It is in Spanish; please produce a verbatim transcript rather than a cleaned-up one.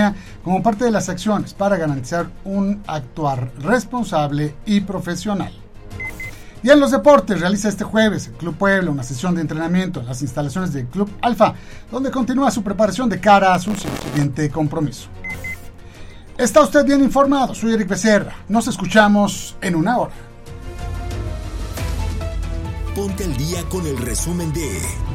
ciudadanía como parte de las acciones para garantizar un actuar responsable y profesional. Y en los deportes, realiza este jueves el Club Puebla una sesión de entrenamiento en las instalaciones del Club Alfa, donde continúa su preparación de cara a su siguiente compromiso. Está usted bien informado, soy Eric Becerra. Nos escuchamos en una hora. Ponte al día con el resumen de